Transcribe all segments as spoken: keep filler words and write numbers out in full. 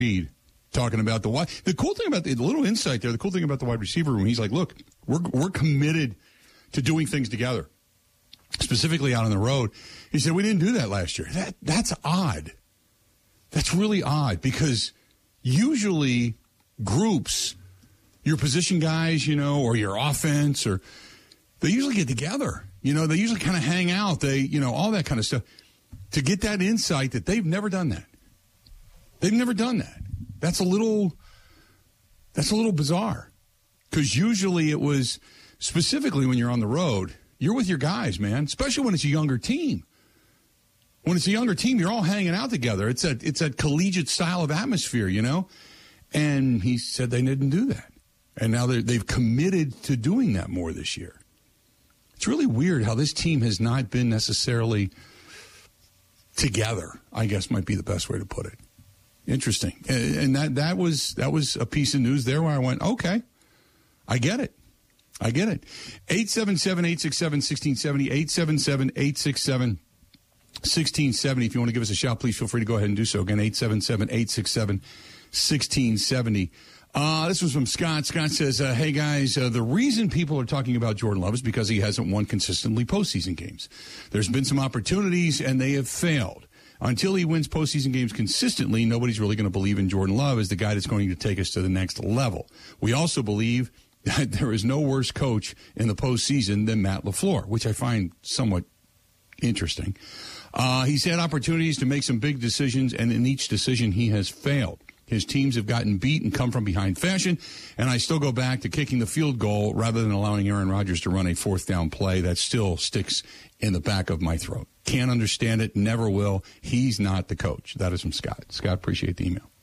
Reed talking about the wide. The cool thing about the, the little insight there, the cool thing about the wide receiver room, he's like, look, we're we're committed to doing things together, specifically out on the road. He said, we didn't do that last year. That That's odd. That's really odd because usually groups, your position guys, you know, or your offense, or they usually get together. You know, they usually kind of hang out. They, you know, all that kind of stuff. To get that insight that they've never done that. They've never done that. That's a little, that's a little bizarre. Because usually it was, specifically when you're on the road, you're with your guys, man, especially when it's a younger team. When it's a younger team, you're all hanging out together. It's a, it's a collegiate style of atmosphere, you know? And he said they didn't do that. And now they've committed to doing that more this year. It's really weird how this team has not been necessarily together, I guess might be the best way to put it. Interesting. And that, that was that was a piece of news there where I went, okay, I get it. I get it. eight seven seven, eight six seven, one six seven zero, eight seven seven, eight six seven, one six seven zero. If you want to give us a shout, please feel free to go ahead and do so. Again, eight seven seven, eight six seven, one six seven zero. Uh, this was from Scott. Scott says, uh, hey, guys, uh, the reason people are talking about Jordan Love is because he hasn't won consistently postseason games. There's been some opportunities, and they have failed. Until he wins postseason games consistently, nobody's really going to believe in Jordan Love as the guy that's going to take us to the next level. We also believe that there is no worse coach in the postseason than Matt LaFleur, which I find somewhat interesting. Uh, he's had opportunities to make some big decisions, and in each decision he has failed. His teams have gotten beat and come from behind fashion, and I still go back to kicking the field goal rather than allowing Aaron Rodgers to run a fourth down play. That still sticks in the back of my throat. Can't understand it, never will. He's not the coach. That is from Scott. Scott, appreciate the email.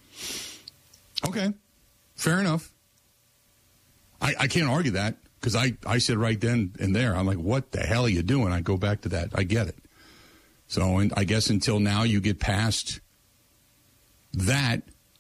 Okay, fair enough. I, I can't argue that because I, I said right then and there, I'm like, what the hell are you doing? I go back to that. I get it. So and I guess until now you get past that,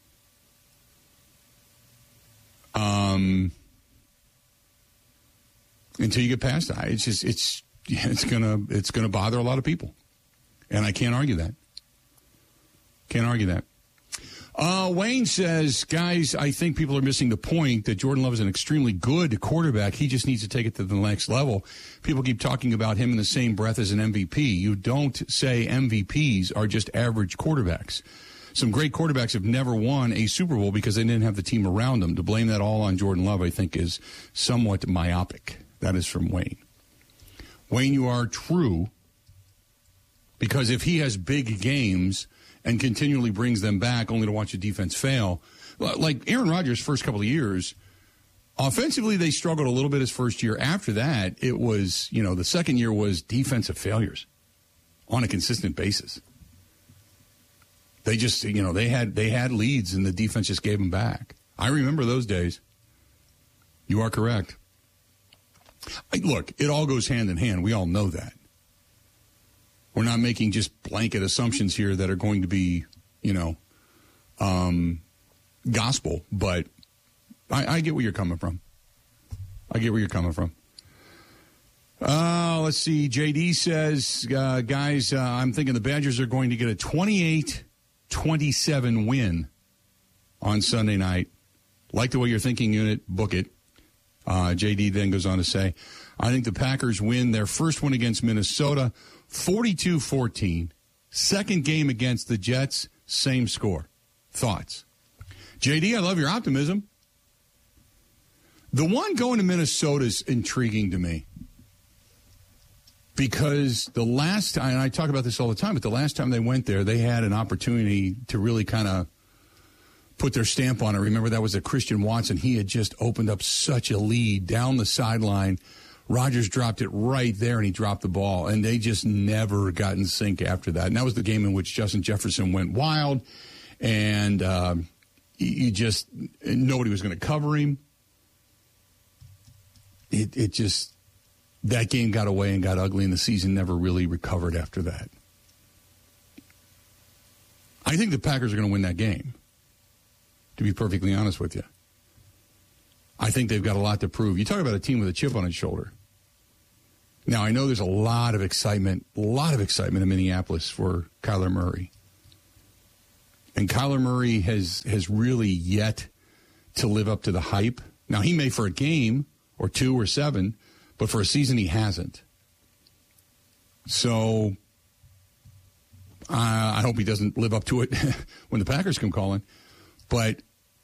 Um, until you get past that, it's just it's it's gonna it's gonna bother a lot of people, and I can't argue that. Can't argue that. Uh, Wayne says, guys, I think people are missing the point that Jordan Love is an extremely good quarterback. He just needs to take it to the next level. People keep talking about him in the same breath as an M V P. You don't say M V Ps are just average quarterbacks. Some great quarterbacks have never won a Super Bowl because they didn't have the team around them. To blame that all on Jordan Love, I think, is somewhat myopic. That is from Wayne. Wayne, you are true, because if he has big games and continually brings them back only to watch the defense fail, like Aaron Rodgers' first couple of years, offensively they struggled a little bit his first year. After that, it was, you know, the second year was defensive failures on a consistent basis. They just, you know, they had they had leads and the defense just gave them back. I remember those days. You are correct. I, look, it all goes hand in hand. We all know that. We're not making just blanket assumptions here that are going to be, you know, um, gospel. But I, I get where you're coming from. I get where you're coming from. Uh, let's see. J D says, uh, guys, uh, I'm thinking the Badgers are going to get a twenty-eight twenty-seven win on Sunday night. Like the way you're thinking, unit, book it. Uh, J D then goes on to say, I think the Packers win their first one against Minnesota, forty-two fourteen. Second game against the Jets, same score. Thoughts? J D, I love your optimism. The one going to Minnesota is intriguing to me. Because the last time, and I talk about this all the time, but the last time they went there, they had an opportunity to really kind of put their stamp on it. Remember, that was a Christian Watson. He had just opened up such a lead down the sideline. Rodgers dropped it right there, and he dropped the ball. And they just never got in sync after that. And that was the game in which Justin Jefferson went wild, and uh, you just, nobody was going to cover him. It, it just... That game got away and got ugly, and the season never really recovered after that. I think the Packers are going to win that game, to be perfectly honest with you. I think they've got a lot to prove. You talk about a team with a chip on its shoulder. Now, I know there's a lot of excitement, a lot of excitement in Minneapolis for Kyler Murray. And Kyler Murray has, has really yet to live up to the hype. Now, he may for a game or two or seven, but for a season he hasn't. So uh, I hope he doesn't live up to it when the Packers come calling. But,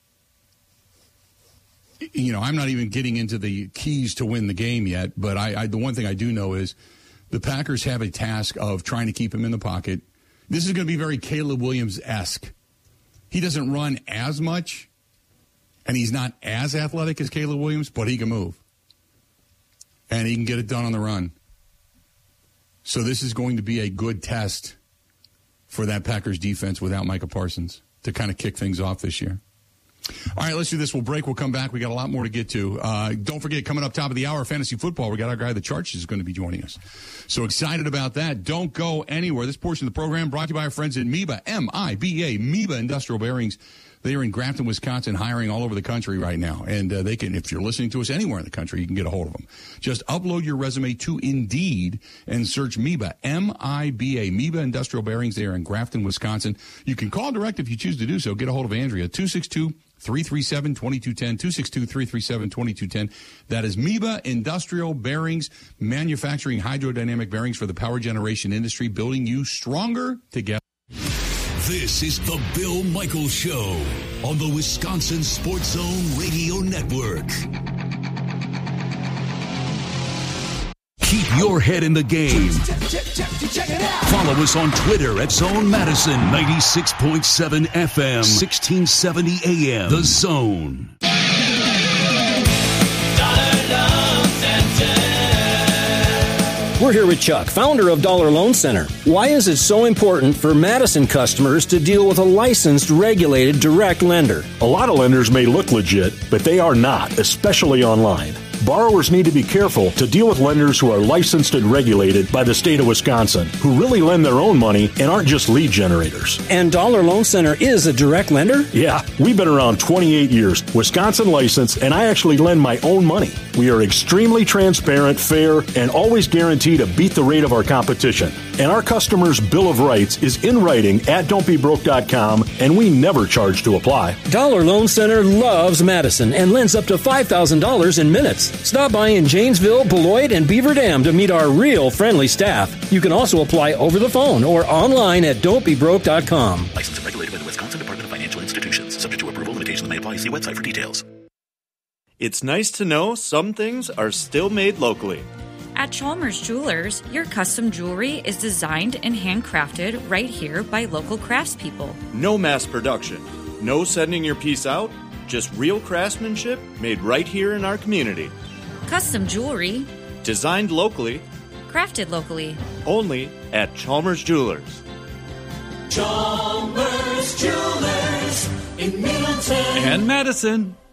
you know, I'm not even getting into the keys to win the game yet. But I, I the one thing I do know is the Packers have a task of trying to keep him in the pocket. This is going to be very Caleb Williams-esque. He doesn't run as much, and he's not as athletic as Caleb Williams, but he can move. And he can get it done on the run. So this is going to be a good test for that Packers defense without Micah Parsons to kind of kick things off this year. All right, let's do this. We'll break. We'll come back. We got a lot more to get to. Uh, don't forget, coming up top of the hour, fantasy football, we got our guy, The Charts, is going to be joining us. So excited about that. Don't go anywhere. This portion of the program brought to you by our friends at MEBA, M I B A, MEBA Industrial Bearings. They are in Grafton, Wisconsin, hiring all over the country right now. And uh, they can, if you're listening to us anywhere in the country, you can get a hold of them. Just upload your resume to Indeed and search MEBA, M I B A, MEBA Industrial Bearings. They are in Grafton, Wisconsin. You can call direct if you choose to do so. Get a hold of Andrea, two six two, three three seven, two two one zero, two six two, three three seven, two two one zero. That is MEBA Industrial Bearings, manufacturing hydrodynamic bearings for the power generation industry, building you stronger together. This is the Bill Michaels Show on the Wisconsin Sports Zone Radio Network. Keep your head in the game. Check, check, check, check it out. Follow us on Twitter at Zone Madison, ninety-six point seven F M, sixteen seventy A M. The Zone. We're here with Chuck, founder of Dollar Loan Center. Why is it so important for Madison customers to deal with a licensed, regulated, direct lender? A lot of lenders may look legit, but they are not, especially online. Borrowers need to be careful to deal with lenders who are licensed and regulated by the state of Wisconsin, who really lend their own money and aren't just lead generators. And Dollar Loan Center is a direct lender? Yeah, we've been around twenty-eight years, Wisconsin licensed, and I actually lend my own money. We are extremely transparent, fair, and always guarantee to beat the rate of our competition. And our customers' Bill of Rights is in writing at don't be broke dot com, and we never charge to apply. Dollar Loan Center loves Madison and lends up to five thousand dollars in minutes. Stop by in Janesville, Beloit, and Beaver Dam to meet our real friendly staff. You can also apply over the phone or online at don't be broke dot com. Licensed and regulated by the Wisconsin Department of Financial Institutions. Subject to approval, limitations may apply. See website for details. It's nice to know some things are still made locally. At Chalmers Jewelers, your custom jewelry is designed and handcrafted right here by local craftspeople. No mass production. No sending your piece out. Just real craftsmanship made right here in our community. Custom jewelry. Designed locally. Crafted locally. Only at Chalmers Jewelers. Chalmers Jewelers in Middleton and Madison.